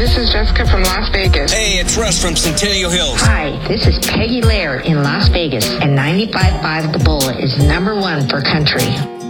this is Jessica from Las Vegas. Hey, it's Russ from Centennial Hills. Hi, this is Peggy Laird in Las Vegas, and 95.5 The Bull is #1 for country.